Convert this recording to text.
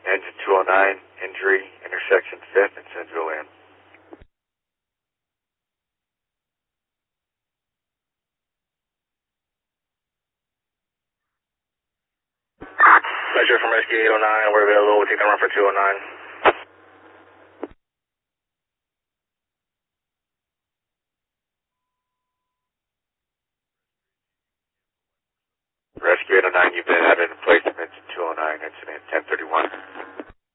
Engine 209, injury, intersection 5th and Central Land. Pleasure from Rescue 809, we're available, we'll take the run for 209. Rescue 809, you've been added in place of engine 209, incident 1031.